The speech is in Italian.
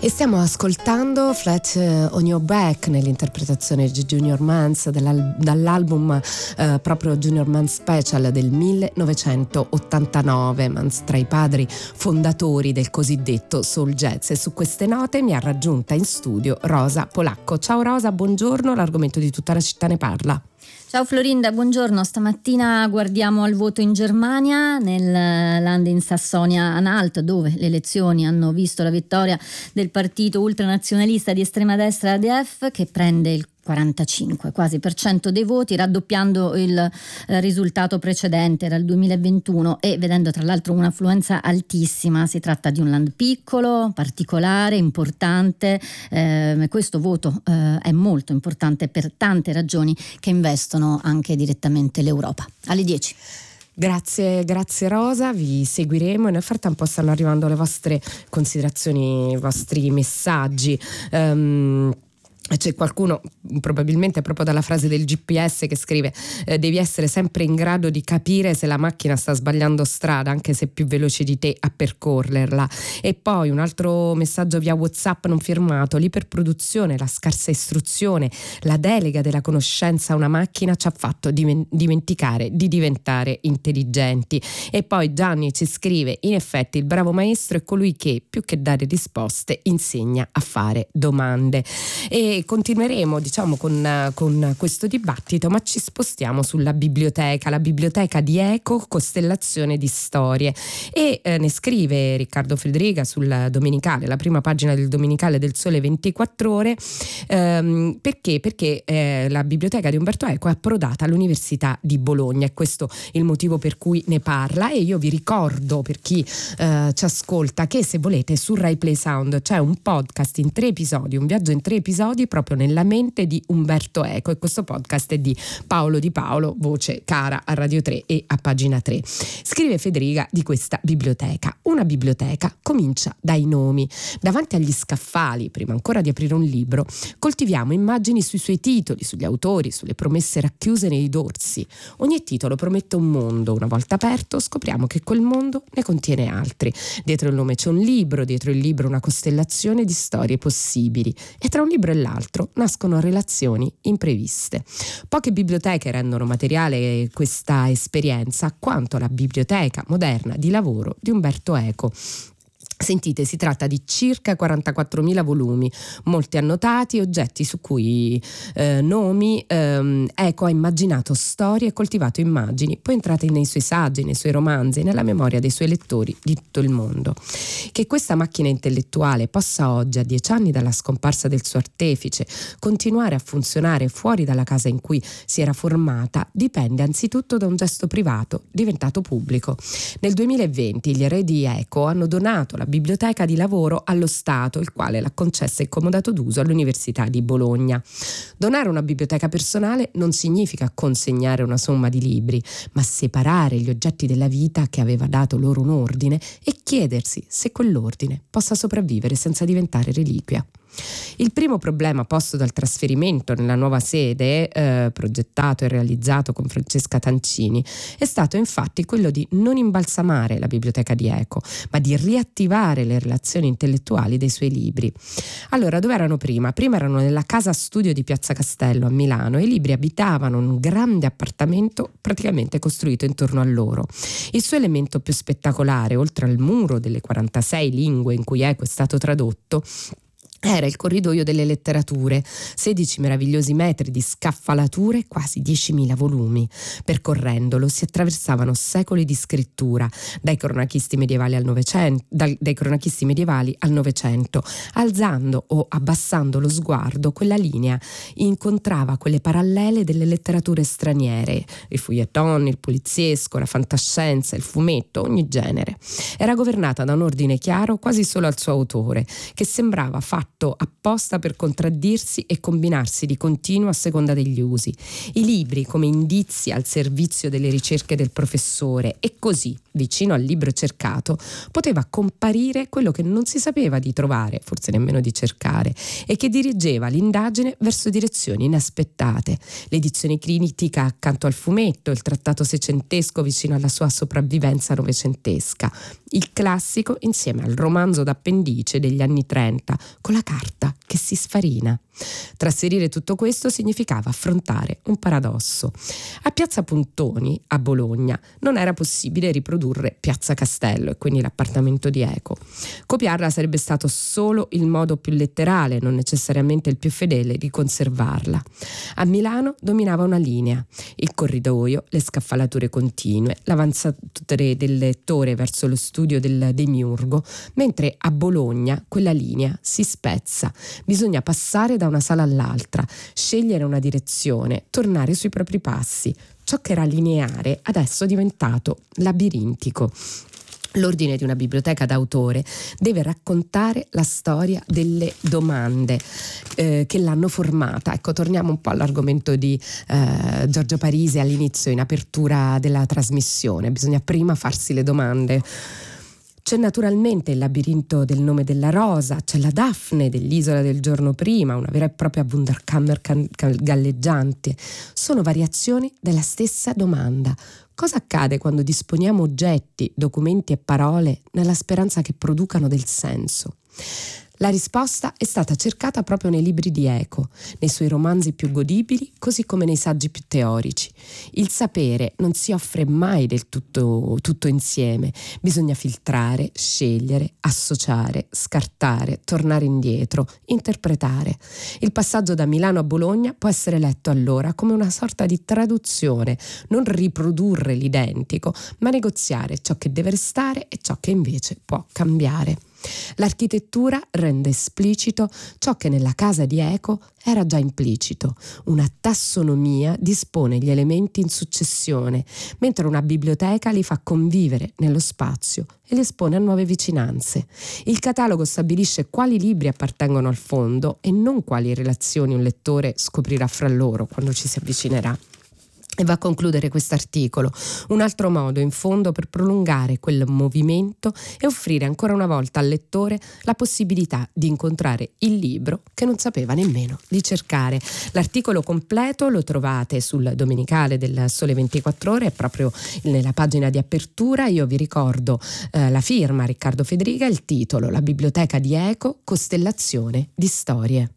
E stiamo ascoltando Flat on Your Back nell'interpretazione di Junior Mans dall'album proprio Junior Mans Special del 1989. Mans tra i padri fondatori del cosiddetto soul jazz. E su queste note mi ha raggiunta in studio Rosa Polacco. Ciao Rosa, buongiorno, l'argomento di tutta la città ne parla. Ciao Florinda, buongiorno. Stamattina guardiamo al voto in Germania, nel Land in Sassonia-Anhalt, dove le elezioni hanno visto la vittoria del partito ultranazionalista di estrema destra ADF, che prende il 45 quasi per cento dei voti, raddoppiando il risultato precedente, era il 2021, e vedendo tra l'altro un'affluenza altissima. Si tratta di un land piccolo, particolare, importante. Questo voto è molto importante per tante ragioni che investono anche direttamente l'Europa. Alle 10. Grazie Rosa, vi seguiremo e nel frattempo stanno arrivando le vostre considerazioni, i vostri messaggi. C'è qualcuno, probabilmente proprio dalla frase del GPS, che scrive devi essere sempre in grado di capire se la macchina sta sbagliando strada, anche se è più veloce di te a percorrerla. E poi un altro messaggio via WhatsApp non firmato: l'iperproduzione, la scarsa istruzione, la delega della conoscenza a una macchina ci ha fatto dimenticare di diventare intelligenti. E poi Gianni ci scrive: in effetti il bravo maestro è colui che, più che dare risposte, insegna a fare domande. E continueremo con questo dibattito, ma ci spostiamo sulla biblioteca, la biblioteca di Eco, costellazione di storie. E ne scrive Riccardo Federica sul Domenicale, la prima pagina del Domenicale del Sole 24 Ore, perché la biblioteca di Umberto Eco è approdata all'Università di Bologna. È questo il motivo per cui ne parla. E io vi ricordo, per chi ci ascolta, che se volete su Rai Play Sound c'è un podcast in 3 episodi, un viaggio in 3 episodi proprio nella mente di Umberto Eco, e questo podcast è di Paolo Di Paolo, voce cara a Radio 3 e a Pagina 3. Scrive Federica di questa biblioteca: una biblioteca comincia dai nomi. Davanti agli scaffali, prima ancora di aprire un libro, coltiviamo immagini sui suoi titoli, sugli autori, sulle promesse racchiuse nei dorsi. Ogni titolo promette un mondo. Una volta aperto scopriamo che quel mondo ne contiene altri. Dietro il nome c'è un libro, dietro il libro una costellazione di storie possibili, e tra un libro e l'altro nascono relazioni impreviste. Poche biblioteche rendono materiale questa esperienza quanto la biblioteca moderna di lavoro di Umberto Eco. Sentite, si tratta di circa 44.000 volumi, molti annotati, oggetti su cui nomi. Eco ha immaginato storie e coltivato immagini, poi entrate nei suoi saggi, nei suoi romanzi, nella memoria dei suoi lettori di tutto il mondo. Che questa macchina intellettuale possa oggi, a 10 anni dalla scomparsa del suo artefice, continuare a funzionare fuori dalla casa in cui si era formata, dipende anzitutto da un gesto privato diventato pubblico. Nel 2020 gli eredi Eco hanno donato la biblioteca di lavoro allo Stato, il quale l'ha concessa in comodato d'uso all'Università di Bologna. Donare una biblioteca personale non significa consegnare una somma di libri, ma separare gli oggetti della vita che aveva dato loro un ordine e chiedersi se quell'ordine possa sopravvivere senza diventare reliquia. Il primo problema posto dal trasferimento nella nuova sede, progettato e realizzato con Francesca Tancini, è stato infatti quello di non imbalsamare la biblioteca di Eco, ma di riattivare le relazioni intellettuali dei suoi libri. Allora, dove erano prima? Prima erano nella casa studio di Piazza Castello a Milano, e i libri abitavano in un grande appartamento praticamente costruito intorno a loro. Il suo elemento più spettacolare, oltre al muro delle 46 lingue in cui Eco è stato tradotto, era il corridoio delle letterature, 16 meravigliosi metri di scaffalature, quasi 10.000 volumi. Percorrendolo si attraversavano secoli di scrittura, dai cronachisti medievali al Novecento, alzando o abbassando lo sguardo, quella linea incontrava quelle parallele delle letterature straniere, il feuilleton, il poliziesco, la fantascienza, il fumetto, ogni genere. Era governata da un ordine chiaro quasi solo al suo autore, che sembrava fatto fatto apposta per contraddirsi e combinarsi di continuo a seconda degli usi. I libri come indizi al servizio delle ricerche del professore, e così, vicino al libro cercato, poteva comparire quello che non si sapeva di trovare, forse nemmeno di cercare, e che dirigeva l'indagine verso direzioni inaspettate. L'edizione critica accanto al fumetto, il trattato seicentesco vicino alla sua sopravvivenza novecentesca, il classico insieme al romanzo d'appendice degli anni 30 con la carta che si sfarina. Trasferire tutto questo significava affrontare un paradosso. A Piazza Pontoni, a Bologna, non era possibile riprodurre Piazza Castello e quindi l'appartamento di Eco. Copiarla sarebbe stato solo il modo più letterale, non necessariamente il più fedele, di conservarla. A Milano dominava una linea: il corridoio, le scaffalature continue, l'avanzatore del lettore verso lo studio del demiurgo, mentre a Bologna quella linea si spezza. Bisogna passare da una sala all'altra, scegliere una direzione, tornare sui propri passi. Ciò che era lineare adesso è diventato labirintico. L'ordine di una biblioteca d'autore deve raccontare la storia delle domande che l'hanno formata. Ecco, torniamo un po' all'argomento di Giorgio Parisi all'inizio, in apertura della trasmissione. Bisogna prima farsi le domande. C'è naturalmente il labirinto del nome della rosa, c'è la Daphne dell'Isola del giorno prima, una vera e propria Wunderkammer galleggiante. Sono variazioni della stessa domanda. Cosa accade quando disponiamo oggetti, documenti e parole nella speranza che producano del senso? La risposta è stata cercata proprio nei libri di Eco, nei suoi romanzi più godibili, così come nei saggi più teorici. Il sapere non si offre mai del tutto insieme. Bisogna filtrare, scegliere, associare, scartare, tornare indietro, interpretare. Il passaggio da Milano a Bologna può essere letto allora come una sorta di traduzione, non riprodurre l'identico, ma negoziare ciò che deve restare e ciò che invece può cambiare. L'architettura rende esplicito ciò che nella casa di Eco era già implicito. Una tassonomia dispone gli elementi in successione, mentre una biblioteca li fa convivere nello spazio e li espone a nuove vicinanze. Il catalogo stabilisce quali libri appartengono al fondo e non quali relazioni un lettore scoprirà fra loro quando ci si avvicinerà. E va a concludere quest'articolo: un altro modo in fondo per prolungare quel movimento e offrire ancora una volta al lettore la possibilità di incontrare il libro che non sapeva nemmeno di cercare. L'articolo completo lo trovate sul domenicale del Sole 24 Ore, è proprio nella pagina di apertura. Io vi ricordo la firma Riccardo Federiga, il titolo La biblioteca di Eco, costellazione di storie.